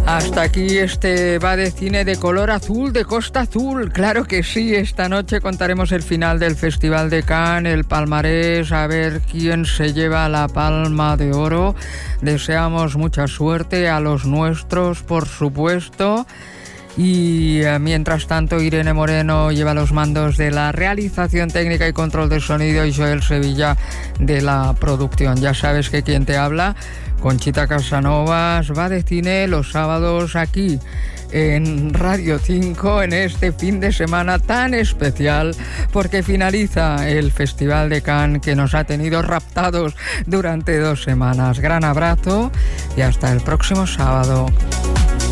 Hasta aquí este va de cine de color azul, de Costa Azul. Claro que sí, esta noche contaremos el final del Festival de Cannes, el palmarés, a ver quién se lleva la Palma de Oro. Deseamos mucha suerte a los nuestros, por supuesto. Y mientras tanto, Irene Moreno lleva los mandos de la realización técnica y control de sonido, y Joel Sevilla de la producción. Ya sabes que quien te habla, Conchita Casanovas, va de cine los sábados aquí en Radio 5 en este fin de semana tan especial, porque finaliza el Festival de Cannes, que nos ha tenido raptados durante 2 semanas. Gran abrazo y hasta el próximo sábado.